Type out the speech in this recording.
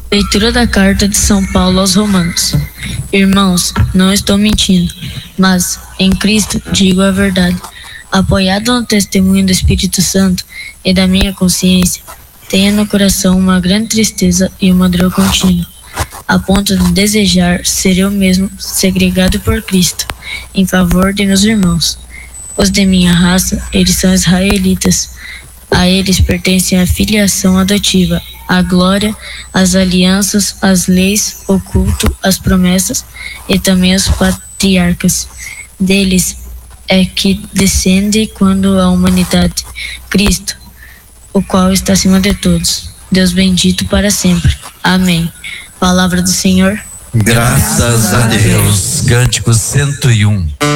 Leitura da carta de São Paulo aos Romanos. Irmãos, não estou mentindo, mas em Cristo digo a verdade. Apoiado no testemunho do Espírito Santo e da minha consciência, tenho no coração uma grande tristeza e uma dor contínua, a ponto de desejar ser eu mesmo segregado por Cristo, em favor de meus irmãos. Os de minha raça, eles são israelitas. A eles pertence a filiação adotiva, a glória, as alianças, as leis, o culto, as promessas e também os patriarcas. Deles é que descende quando a humanidade, Cristo, o qual está acima de todos. Deus bendito para sempre. Amém. Palavra do Senhor. Graças a Deus. Cântico 101.